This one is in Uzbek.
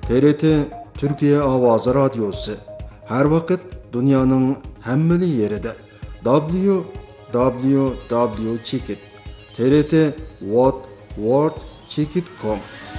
TRT Türkiye Avazı Radyosu. Her vakit dünyanın hemmeli yerinde. www.trt.worldchekit.com